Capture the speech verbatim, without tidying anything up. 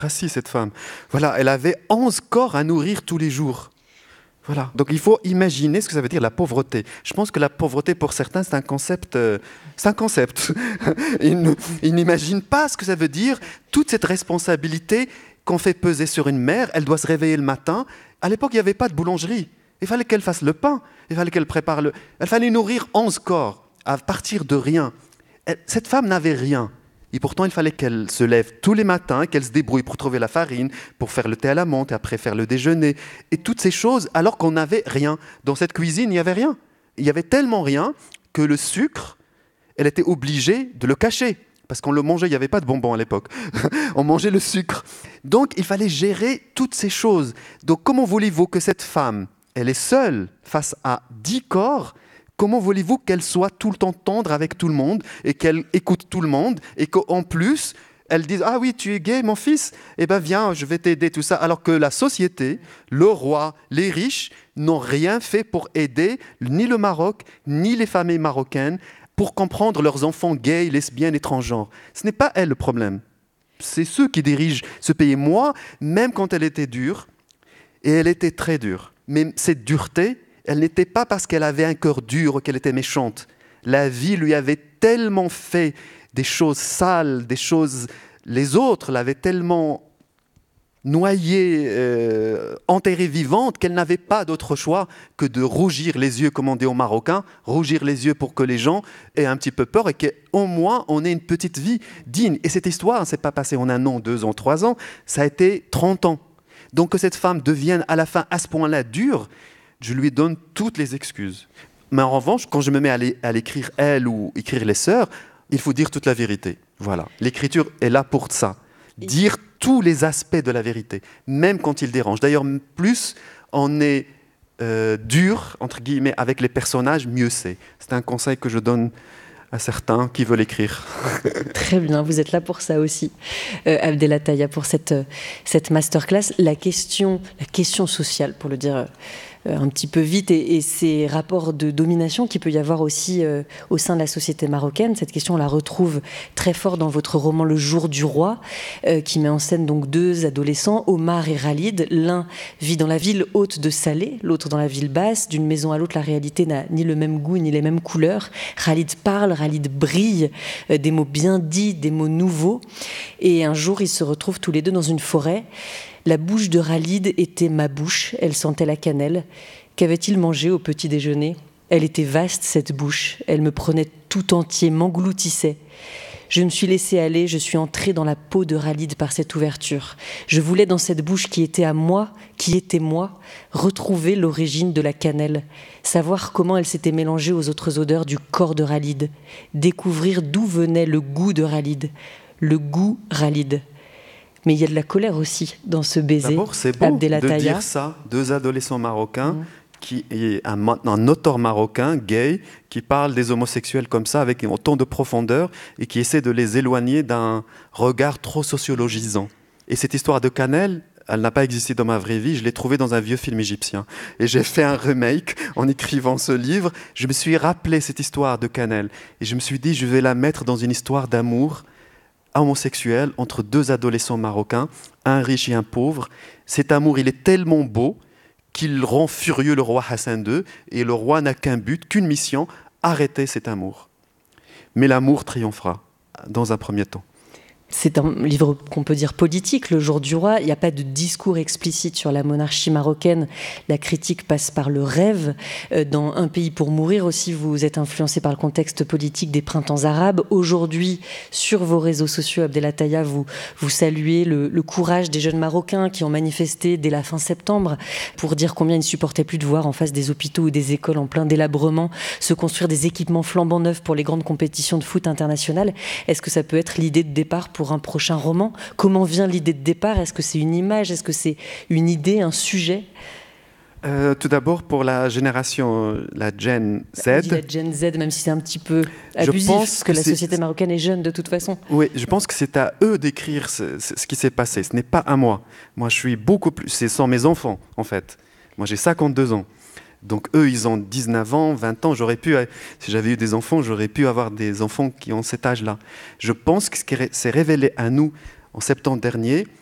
Rassi, cette femme. Voilà, elle avait onze corps à nourrir tous les jours. Voilà. Donc il faut imaginer ce que ça veut dire la pauvreté. Je pense que la pauvreté, pour certains, c'est un concept. Euh, c'est un concept. Ils n- ils n'imaginent pas ce que ça veut dire, toute cette responsabilité qu'on fait peser sur une mère. Elle doit se réveiller le matin. À l'époque, il n'y avait pas de boulangerie. Il fallait qu'elle fasse le pain. Il fallait qu'elle prépare le. Il fallait nourrir onze corps à partir de rien. Elle- cette femme n'avait rien. Et pourtant, il fallait qu'elle se lève tous les matins, qu'elle se débrouille pour trouver la farine, pour faire le thé à la menthe, et après faire le déjeuner. Et toutes ces choses, alors qu'on n'avait rien. Dans cette cuisine, il n'y avait rien. Il y avait tellement rien que le sucre, elle était obligée de le cacher. Parce qu'on le mangeait, il n'y avait pas de bonbons à l'époque. On mangeait le sucre. Donc, il fallait gérer toutes ces choses. Donc, comment voulez-vous que cette femme, elle est seule face à dix corps? Comment voulez-vous qu'elle soit tout le temps tendre avec tout le monde et qu'elle écoute tout le monde et qu'en plus, elle dise « Ah oui, tu es gay, mon fils? Eh bien, viens, je vais t'aider, tout ça. » Alors que la société, le roi, les riches n'ont rien fait pour aider ni le Maroc, ni les familles marocaines pour comprendre leurs enfants gays, lesbiennes et transgenres. Ce n'est pas elle le problème. C'est ceux qui dirigent ce pays. Moi, même quand elle était dure, et elle était très dure, mais cette dureté, elle n'était pas parce qu'elle avait un cœur dur ou qu'elle était méchante. La vie lui avait tellement fait des choses sales, des choses... Les autres l'avaient tellement noyée, euh, enterrée vivante, qu'elle n'avait pas d'autre choix que de rougir les yeux, comme on dit aux Marocains, rougir les yeux pour que les gens aient un petit peu peur et qu'au moins on ait une petite vie digne. Et cette histoire ne s'est pas passée en un an, deux ans, trois ans, ça a été trente ans. Donc que cette femme devienne à la fin à ce point-là dure, je lui donne toutes les excuses. Mais en revanche, quand je me mets à l'é- à l'écrire elle ou écrire les sœurs, il faut dire toute la vérité. Voilà. L'écriture est là pour ça. Dire tous les aspects de la vérité, même quand il dérange. D'ailleurs, plus on est euh, dur, entre guillemets, avec les personnages, mieux c'est. C'est un conseil que je donne à certains qui veulent écrire. Très bien, vous êtes là pour ça aussi, euh, Abdelataya, pour cette, cette masterclass. La question, la question sociale, pour le dire euh, un petit peu vite, et, et ces rapports de domination qu'il peut y avoir aussi euh, au sein de la société marocaine. Cette question, on la retrouve très fort dans votre roman Le Jour du Roi, euh, qui met en scène donc deux adolescents, Omar et Khalid. L'un vit dans la ville haute de Salé, l'autre dans la ville basse. D'une maison à l'autre, la réalité n'a ni le même goût, ni les mêmes couleurs. Khalid parle, Khalid brille, euh, des mots bien dits, des mots nouveaux. Et un jour, ils se retrouvent tous les deux dans une forêt. La bouche de Khalid était ma bouche, elle sentait la cannelle. Qu'avait-il mangé au petit déjeuner? Elle était vaste, cette bouche, elle me prenait tout entier, m'engloutissait. Je me suis laissée aller, je suis entrée dans la peau de Khalid par cette ouverture. Je voulais dans cette bouche qui était à moi, qui était moi, retrouver l'origine de la cannelle, savoir comment elle s'était mélangée aux autres odeurs du corps de Khalid, découvrir d'où venait le goût de Khalid, le goût Khalid. Mais il y a de la colère aussi dans ce baiser. D'abord, c'est beau Abdelataya. de dire ça. Deux adolescents marocains, Mmh. qui est un, un auteur marocain, gay, qui parle des homosexuels comme ça, avec autant de profondeur, et qui essaie de les éloigner d'un regard trop sociologisant. Et cette histoire de cannelle, elle n'a pas existé dans ma vraie vie, je l'ai trouvée dans un vieux film égyptien. Et j'ai fait un remake en écrivant ce livre. Je me suis rappelé cette histoire de cannelle. Et je me suis dit, je vais la mettre dans une histoire d'amour homosexuel entre deux adolescents marocains, un riche et un pauvre. Cet amour, il est tellement beau qu'il rend furieux le roi Hassan deux, et le roi n'a qu'un but, qu'une mission, arrêter cet amour. Mais l'amour triomphera dans un premier temps. C'est un livre qu'on peut dire politique, Le Jour du Roi. Il n'y a pas de discours explicite sur la monarchie marocaine. La critique passe par le rêve. Dans Un pays pour mourir aussi, vous êtes influencé par le contexte politique des printemps arabes. Aujourd'hui, sur vos réseaux sociaux, Abdelataya, vous, vous saluez le, le courage des jeunes Marocains qui ont manifesté dès la fin septembre pour dire combien ils ne supportaient plus de voir en face des hôpitaux ou des écoles en plein délabrement se construire des équipements flambant neufs pour les grandes compétitions de foot internationales. Est-ce que ça peut être l'idée de départ pour pour un prochain roman? Comment vient l'idée de départ? Est-ce que c'est une image? Est-ce que c'est une idée, un sujet? Euh, tout d'abord, pour la génération, la Gen Z. On dit la Gen Z, même si c'est un petit peu abusif, parce que, que la société marocaine est jeune de toute façon. Oui, je pense que c'est à eux d'écrire ce, ce qui s'est passé. Ce n'est pas à moi. Moi, je suis beaucoup plus... C'est sans mes enfants, en fait. Moi, j'ai cinquante-deux ans. Donc, eux, ils ont dix-neuf ans, vingt ans. J'aurais pu, si j'avais eu des enfants, j'aurais pu avoir des enfants qui ont cet âge-là. Je pense que ce qui s'est révélé à nous en septembre dernier,